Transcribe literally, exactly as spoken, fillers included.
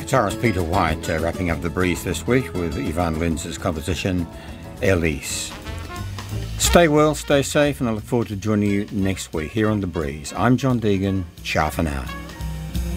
guitarist Peter White uh, wrapping up the Breeze this week with Ivan Linz's composition Elise. Stay well, stay safe, and I look forward to joining you next week here on The Breeze. I'm John Deegan. Ciao for now.